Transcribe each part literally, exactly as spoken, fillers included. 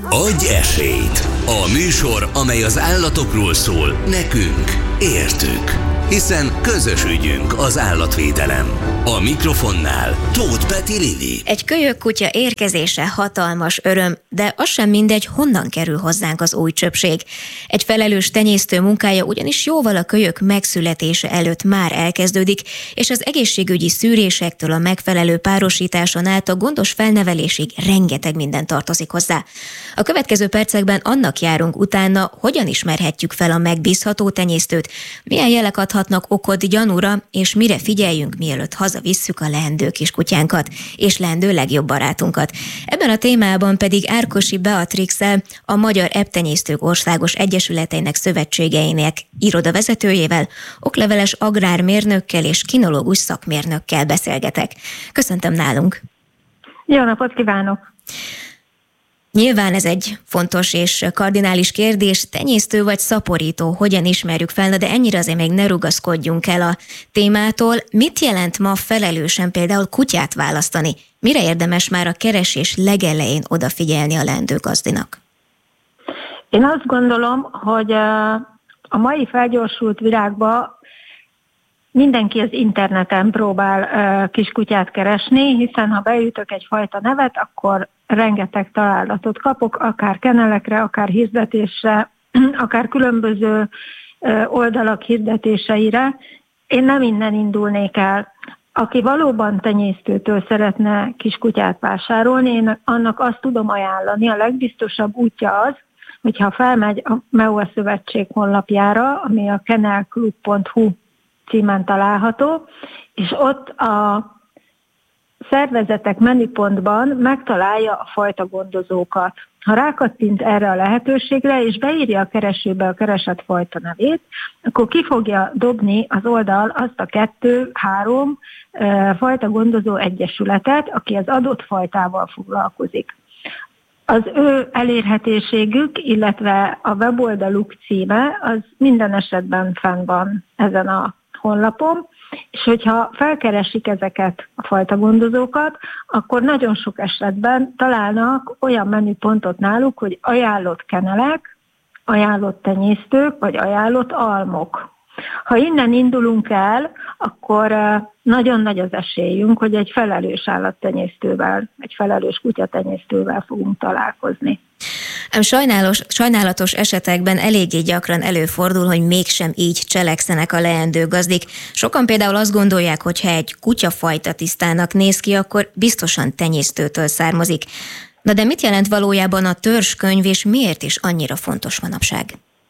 Adj esélyt! A műsor, amely az állatokról szól, nekünk, értük. Hiszen közös ügyünk az állatvédelem. A mikrofonnál Tóth Peti Lili. Egy kölyökkutya érkezése hatalmas öröm, de az sem mindegy, honnan kerül hozzánk az új csöpség. Egy felelős tenyésztő munkája ugyanis jóval a kölyök megszületése előtt már elkezdődik, és az egészségügyi szűrésektől a megfelelő párosításon át a gondos felnevelésig rengeteg minden tartozik hozzá. A következő percekben annak járunk utána, hogyan ismerhetjük fel a megbízható tenyésztőt, milyen jelek adhatnak okot gyanúra, és mire figyeljünk, mielőtt hazavisszük a leendő kiskutyánkat, és leendő legjobb barátunkat. Ebben a témában pedig Árkosi Beatrixszel, a Magyar Ebbtenyésztők Országos Egyesületeinek Szövetségeinek irodavezetőjével, okleveles agrármérnökkel és kinológus szakmérnökkel beszélgetek. Köszöntöm nálunk! Jó napot kívánok! Nyilván ez egy fontos és kardinális kérdés, tenyésztő vagy szaporító, hogyan ismerjük fel, de ennyire azért még ne rugaszkodjunk el a témától. Mit jelent ma felelősen például kutyát választani? Mire érdemes már a keresés legelején odafigyelni a leendő gazdinak? Én azt gondolom, hogy a mai felgyorsult világban mindenki az interneten próbál kiskutyát keresni, hiszen ha beütök egyfajta nevet, akkor rengeteg találatot kapok, akár kenelekre, akár hirdetésre, akár különböző oldalak hirdetéseire. Én nem innen indulnék el. Aki valóban tenyésztőtől szeretne kiskutyát vásárolni, én annak azt tudom ajánlani, a legbiztosabb útja az, hogyha felmegy a em e o á Szövetség honlapjára, ami a kennelklub pont hu címen található, és ott a szervezetek menüpontban megtalálja a fajta gondozókat. Ha rákattint erre a lehetőségre, és beírja a keresőbe a keresett fajta nevét, akkor ki fogja dobni az oldal azt a kettő-három e, fajta gondozó egyesületet, aki az adott fajtával foglalkozik. Az ő elérhetőségük, illetve a weboldaluk címe, az minden esetben fenn van ezen a honlapon, és hogyha felkeresik ezeket a fajta gondozókat, akkor nagyon sok esetben találnak olyan menüpontot náluk, hogy ajánlott kenelek, ajánlott tenyésztők, vagy ajánlott almok. Ha innen indulunk el, akkor nagyon nagy az esélyünk, hogy egy felelős állattenyésztővel, egy felelős kutyatenyésztővel fogunk találkozni. Ám sajnálos, sajnálatos esetekben eléggé gyakran előfordul, hogy mégsem így cselekszenek a leendő gazdik. Sokan például azt gondolják, hogy ha egy kutyafajta tisztának néz ki, akkor biztosan tenyésztőtől származik. Na de mit jelent valójában a törzskönyv, és miért is annyira fontos manapság?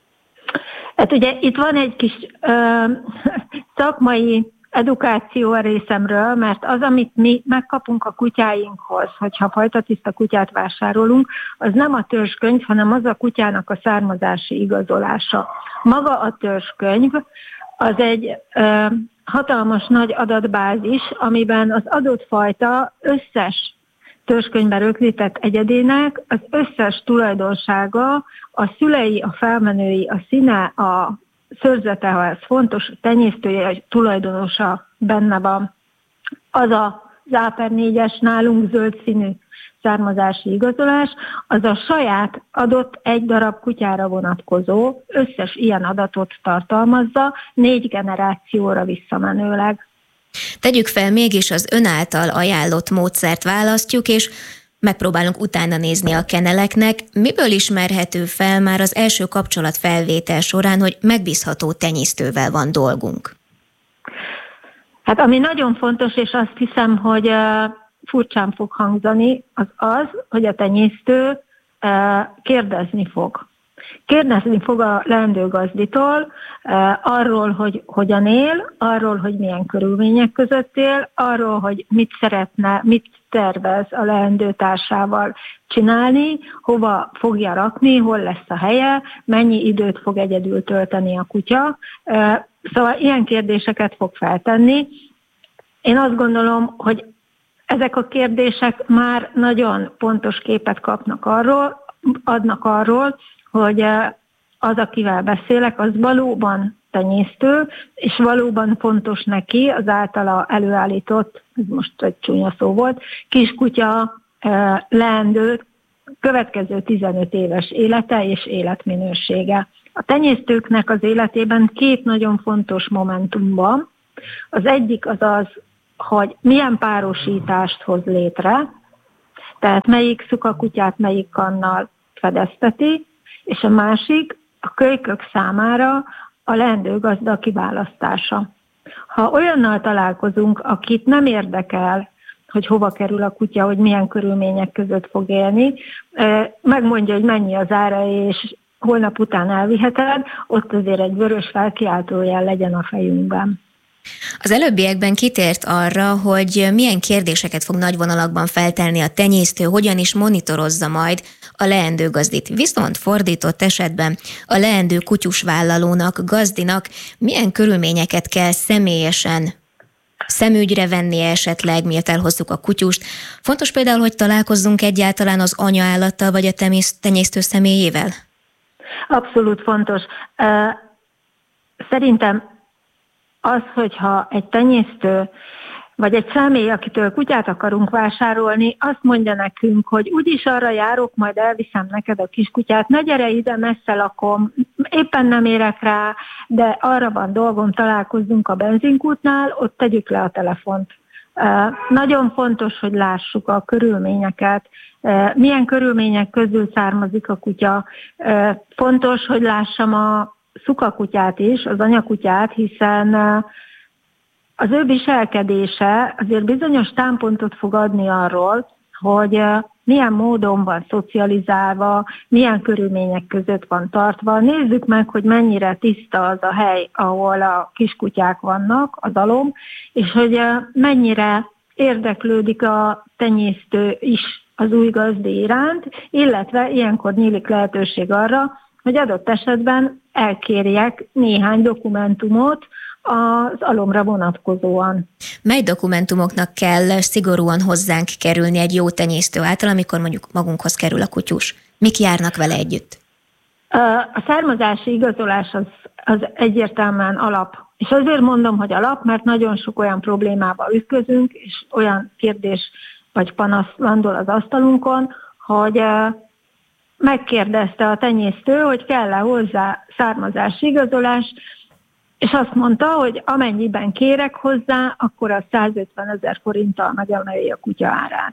Hát ugye itt van egy kis ö, szakmai edukáció a részemről, mert az, amit mi megkapunk a kutyáinkhoz, hogyha fajtatiszta kutyát vásárolunk, az nem a törzskönyv, hanem az a kutyának a származási igazolása. Maga a törzskönyv az egy ö, hatalmas nagy adatbázis, amiben az adott fajta összes törzskönyvben rögzített egyedének az összes tulajdonsága, a szülei, a felmenői, a színe, a szőrzete, ha ez fontos, a tenyésztője, a tulajdonosa benne van. Az a zá per négyes nálunk zöld színű származási igazolás, az a saját adott egy darab kutyára vonatkozó összes ilyen adatot tartalmazza, négy generációra visszamenőleg. Tegyük fel, mégis az ön által ajánlott módszert választjuk, és megpróbálunk utána nézni a keneleknek. Miből ismerhető fel már az első kapcsolatfelvétel során, hogy megbízható tenyésztővel van dolgunk? Hát ami nagyon fontos, és azt hiszem, hogy uh, furcsán fog hangzani, az az, hogy a tenyésztő uh, kérdezni fog. Kérdezni fog a leendő gazditól uh, arról, hogy hogyan él, arról, hogy milyen körülmények között él, arról, hogy mit szeretne, mit tervez a leendő társával csinálni, hova fogja rakni, hol lesz a helye, mennyi időt fog egyedül tölteni a kutya. Uh, szóval ilyen kérdéseket fog feltenni. Én azt gondolom, hogy ezek a kérdések már nagyon pontos képet kapnak arról, adnak arról, hogy az, akivel beszélek, az valóban tenyésztő, és valóban fontos neki az általa előállított, ez most egy csúnya szó volt, kiskutya, leendő következő tizenöt éves élete és életminősége. A tenyésztőknek az életében két nagyon fontos momentum van. Az egyik az az, hogy milyen párosítást hoz létre, tehát melyik szukakutyát melyik kannal fedezteti, és a másik a kölykök számára a leendő gazda kiválasztása. Ha olyannal találkozunk, akit nem érdekel, hogy hova kerül a kutya, hogy milyen körülmények között fog élni, megmondja, hogy mennyi az ára, és holnap után elviheted, ott azért egy vörös felkiáltójel legyen a fejünkben. Az előbbiekben kitért arra, hogy milyen kérdéseket fog nagy vonalakban feltenni a tenyésztő, hogyan is monitorozza majd a leendő gazdit. Viszont fordított esetben a leendő kutyusvállalónak, gazdinak milyen körülményeket kell személyesen szemügyre venni esetleg, miért elhozzuk a kutyust. Fontos például, hogy találkozzunk egyáltalán az anyaállattal vagy a tenyésztő személyével? Abszolút fontos. Szerintem az, hogyha egy tenyésztő, vagy egy személy, akitől kutyát akarunk vásárolni, azt mondja nekünk, hogy úgyis arra járok, majd elviszem neked a kiskutyát, ne gyere ide, messze lakom, éppen nem érek rá, de arra van dolgom, találkozzunk a benzinkútnál, ott tegyük le a telefont. Nagyon fontos, hogy lássuk a körülményeket, milyen körülmények közül származik a kutya. Fontos, hogy lássam a szukakutyát is, az anyakutyát, hiszen az ő viselkedése azért bizonyos támpontot fog adni arról, hogy milyen módon van szocializálva, milyen körülmények között van tartva. Nézzük meg, hogy mennyire tiszta az a hely, ahol a kiskutyák vannak, az alom, és hogy mennyire érdeklődik a tenyésztő is az új gazdi iránt, illetve ilyenkor nyílik lehetőség arra, hogy adott esetben elkérjek néhány dokumentumot az alomra vonatkozóan. Mely dokumentumoknak kell szigorúan hozzánk kerülni egy jó tenyésztő által, amikor mondjuk magunkhoz kerül a kutyus? Mik járnak vele együtt? A származási igazolás az, az egyértelműen alap. És azért mondom, hogy alap, mert nagyon sok olyan problémába ütközünk, és olyan kérdés vagy panasz landol az asztalunkon, hogy megkérdezte a tenyésztő, hogy kell-e hozzá származási igazolás, és azt mondta, hogy amennyiben kérek hozzá, akkor a százötven ezer forinttal megemeli a kutya árát.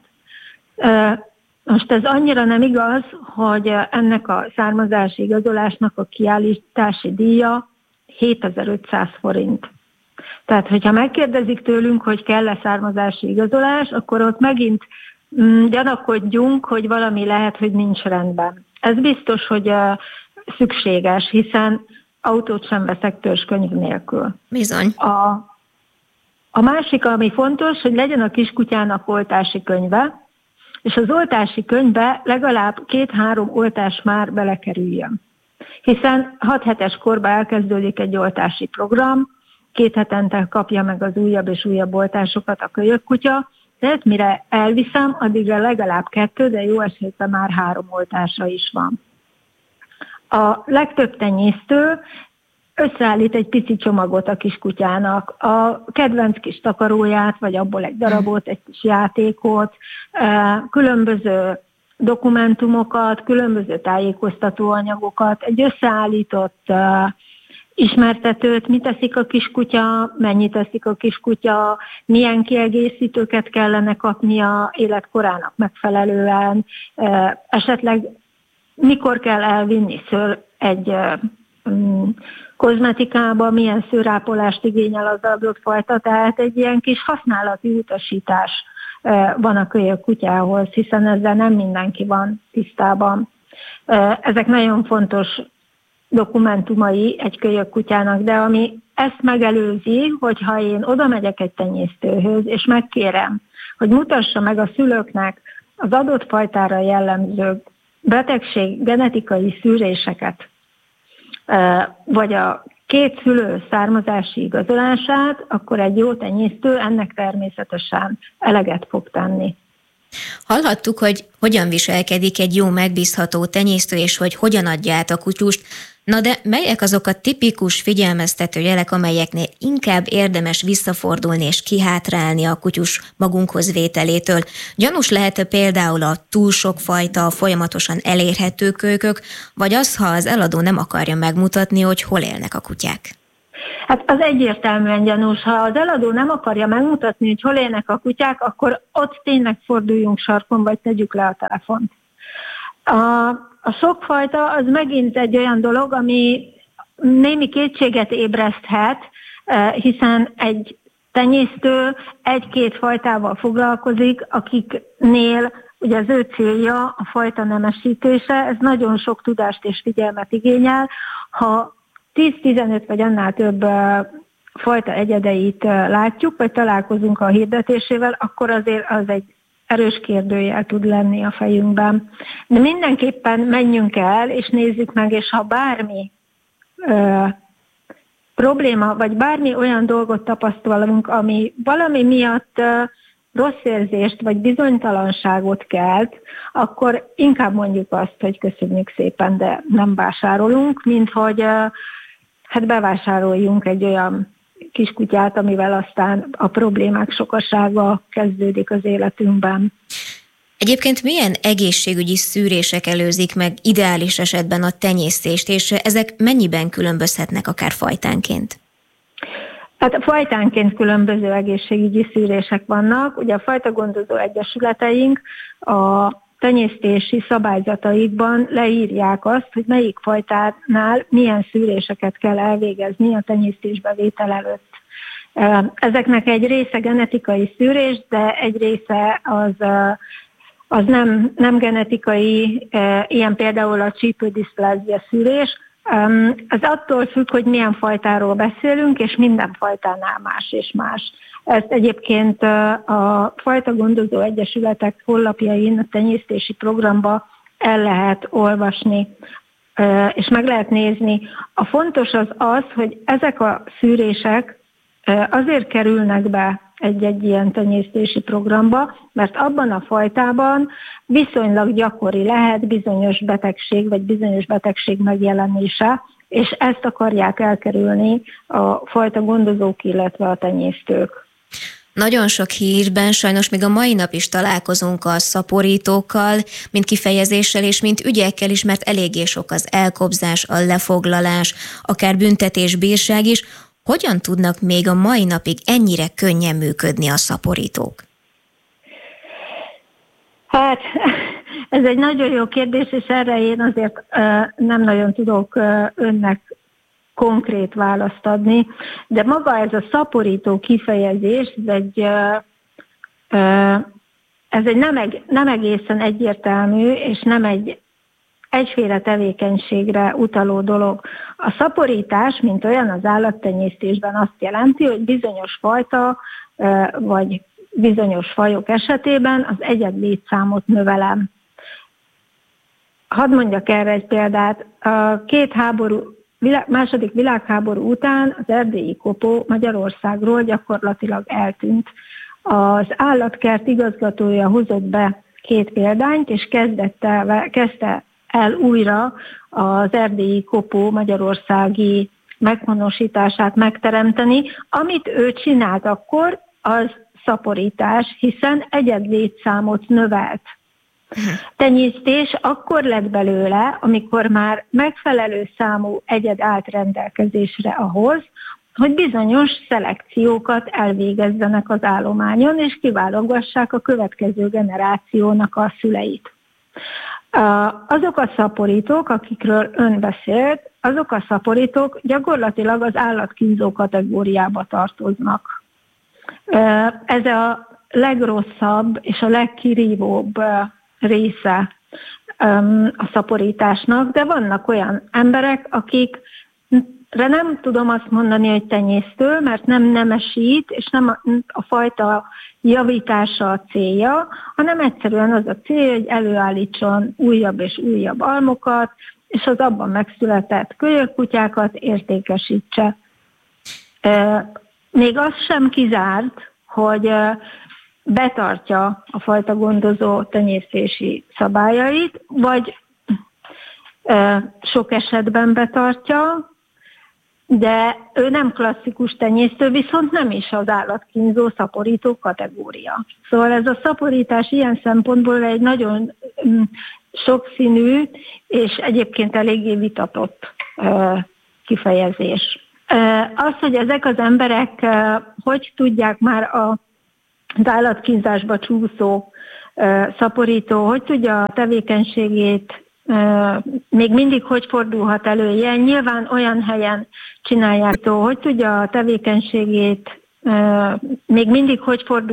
Most ez annyira nem igaz, hogy ennek a származási igazolásnak a kiállítási díja hétezer-ötszáz forint. Tehát, hogyha megkérdezik tőlünk, hogy kell-e származási igazolás, akkor ott megint mm, gyanakodjunk, hogy valami lehet, hogy nincs rendben. Ez biztos, hogy uh, szükséges, hiszen autót sem veszek törzskönyv nélkül. Bizony. A, a másik, ami fontos, hogy legyen a kiskutyának oltási könyve, és az oltási könyvbe legalább két-három oltás már belekerüljön. Hiszen hat hetes korban elkezdődik egy oltási program, két hetente kapja meg az újabb és újabb oltásokat a kölyökkutya, tehát mire elviszem, addigra legalább kettő, de jó esetben már három oltása is van. A legtöbb tenyésztő összeállít egy pici csomagot a kiskutyának, a kedvenc kis takaróját, vagy abból egy darabot, egy kis játékot, különböző dokumentumokat, különböző tájékoztatóanyagokat, egy összeállított ismertetőt, mit teszik a kiskutya, mennyit teszik a kiskutya, milyen kiegészítőket kellene kapnia életkorának megfelelően, esetleg mikor kell elvinni szőr egy um, kozmetikába, milyen szőrápolást igényel az adott fajta, tehát egy ilyen kis használati utasítás uh, van a kölyökkutyához, hiszen ezzel nem mindenki van tisztában. Uh, ezek nagyon fontos dokumentumai egy kölyökkutyának, de ami ezt megelőzi, hogyha én oda megyek egy tenyésztőhöz, és megkérem, hogy mutassa meg a szülőknek az adott fajtára jellemző betegség genetikai szűréseket, vagy a két szülő származási igazolását, akkor egy jó tenyésztő ennek természetesen eleget fog tenni. Hallhattuk, hogy hogyan viselkedik egy jó, megbízható tenyésztő, és hogy hogyan adja át a kutyust. Na de melyek azok a tipikus figyelmeztető jelek, amelyeknél inkább érdemes visszafordulni és kihátrálni a kutyus magunkhoz vételétől? Gyanús lehet például a túl sok fajta, folyamatosan elérhető kölykök, vagy az, ha az eladó nem akarja megmutatni, hogy hol élnek a kutyák? Hát az egyértelműen gyanús. Ha az eladó nem akarja megmutatni, hogy hol élnek a kutyák, akkor ott tényleg forduljunk sarkon, vagy tegyük le a telefont. A, a sokfajta az megint egy olyan dolog, ami némi kétséget ébreszthet, hiszen egy tenyésztő egy-két fajtával foglalkozik, akiknél ugye az ő célja a fajta nemesítése, ez nagyon sok tudást és figyelmet igényel. Ha tíz-tizenöt vagy annál több fajta egyedeit látjuk, vagy találkozunk a hirdetésével, akkor azért az egy erős kérdőjel tud lenni a fejünkben. De mindenképpen menjünk el, és nézzük meg, és ha bármi ö, probléma, vagy bármi olyan dolgot tapasztalunk, ami valami miatt ö, rossz érzést, vagy bizonytalanságot kelt, akkor inkább mondjuk azt, hogy köszönjük szépen, de nem vásárolunk, mint hogy ö, hát bevásároljunk egy olyan kiskutyát, amivel aztán a problémák sokasága kezdődik az életünkben. Egyébként milyen egészségügyi szűrések előzik meg ideális esetben a tenyésztést, és ezek mennyiben különbözhetnek akár fajtánként? Hát fajtánként különböző egészségügyi szűrések vannak. Ugye a fajtagondozó egyesületeink a tenyésztési szabályzataikban leírják azt, hogy melyik fajtánál milyen szűréseket kell elvégezni a tenyésztésbe vétel előtt. Ezeknek egy része genetikai szűrés, de egy része az, az nem, nem genetikai, ilyen például a csípődiszplázia szűrés. Ez attól függ, hogy milyen fajtáról beszélünk, és minden fajtánál más és más. Ezt egyébként a fajtagondozó egyesületek honlapjain, a tenyésztési programba el lehet olvasni, és meg lehet nézni. A fontos az az, hogy ezek a szűrések azért kerülnek be egy-egy ilyen tenyésztési programba, mert abban a fajtában viszonylag gyakori lehet bizonyos betegség, vagy bizonyos betegség megjelenése, és ezt akarják elkerülni a fajtagondozók, illetve a tenyésztők. Nagyon sok hírben sajnos még a mai nap is találkozunk a szaporítókkal, mint kifejezéssel és mint ügyekkel is, mert eléggé sok az elkobzás, a lefoglalás, akár büntetés, bírság is. Hogyan tudnak még a mai napig ennyire könnyen működni a szaporítók? Hát, ez egy nagyon jó kérdés, és erre én azért nem nagyon tudok önnek konkrét választ adni, de maga ez a szaporító kifejezés, ez egy, ez egy nem, nem egészen egyértelmű, és nem egy egyféle tevékenységre utaló dolog. A szaporítás, mint olyan az állattenyésztésben azt jelenti, hogy bizonyos fajta, vagy bizonyos fajok esetében az egyed létszámot növelem. Hadd mondjak erre egy példát. A két háború második világháború után az erdélyi kopó Magyarországról gyakorlatilag eltűnt. Az állatkert igazgatója hozott be két példányt, és kezdette, kezdte el újra az erdélyi kopó magyarországi meghonosítását megteremteni. Amit ő csinált akkor, az szaporítás, hiszen egyed létszámot növelt. Tenyésztés akkor lett belőle, amikor már megfelelő számú egyed állt rendelkezésre ahhoz, hogy bizonyos szelekciókat elvégezzenek az állományon, és kiválogassák a következő generációnak a szüleit. Azok a szaporítók, akikről ön beszélt, azok a szaporítók gyakorlatilag az állatkínzó kategóriába tartoznak. Ez a legrosszabb és a legkirívóbb része a szaporításnak, de vannak olyan emberek, akikre nem tudom azt mondani, hogy tenyésztő, mert nem nemesít, és nem a, a fajta javítása a célja, hanem egyszerűen az a cél, hogy előállítson újabb és újabb almokat, és az abban megszületett kölyökkutyákat értékesítse. Még az sem kizárt, hogy betartja a fajta gondozó tenyésztési szabályait, vagy sok esetben betartja, de ő nem klasszikus tenyésztő, viszont nem is az állatkínzó szaporító kategória. Szóval ez a szaporítás ilyen szempontból egy nagyon sokszínű és egyébként eléggé vitatott kifejezés. Az, hogy ezek az emberek hogy tudják már az állatkínzásba csúszó szaporító, hogy tudja a tevékenységét, még mindig hogy fordulhat elő ilyen, nyilván olyan helyen csinálják, hogy tudja a tevékenységét, még mindig hogy fordul